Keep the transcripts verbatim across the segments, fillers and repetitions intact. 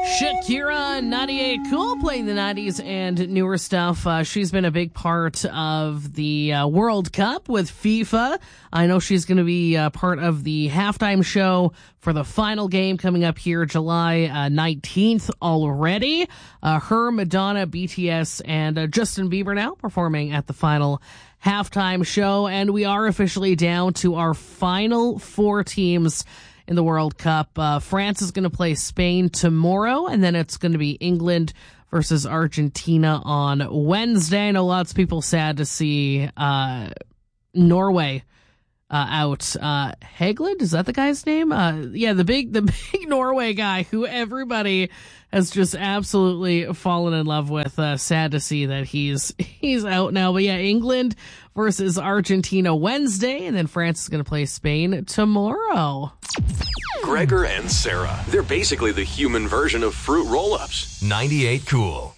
Shakira, ninety-eight Cool, playing the nineties and newer stuff. Uh, she's been a big part of the uh, World Cup with FIFA. I know she's going to be uh, part of the halftime show for the final game coming up here July uh, nineteenth already. Uh, her, Madonna, B T S, and uh, Justin Bieber now performing at the final halftime show. And we are officially down to our final four teams in the World Cup. Uh, France is going to play Spain tomorrow, and then it's going to be England versus Argentina on Wednesday. I know lots of people sad to see uh, Norway uh, out. Uh, Hegland, is that the guy's name? Uh, yeah, the big, the big Norway guy who everybody has just absolutely fallen in love with. Uh, sad to see that he's he's out now. But yeah, England versus Argentina Wednesday, and then France is going to play Spain tomorrow. Gregor and Sarah. They're basically the human version of fruit roll-ups. ninety-eight Cool.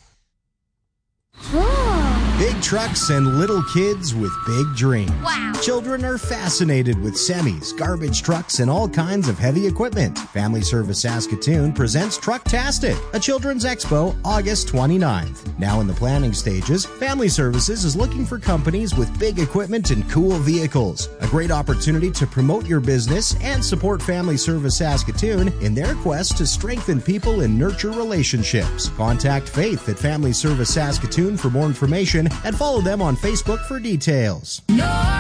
Big trucks and little kids with big dreams. Wow. Children are fascinated with semis, garbage trucks, and all kinds of heavy equipment. Family Service Saskatoon presents Trucktastic, a children's expo, August twenty-ninth. Now in the planning stages, Family Services is looking for companies with big equipment and cool vehicles. A great opportunity to promote your business and support Family Service Saskatoon in their quest to strengthen people and nurture relationships. Contact Faith at Family Service Saskatoon for more information and follow them on Facebook for details.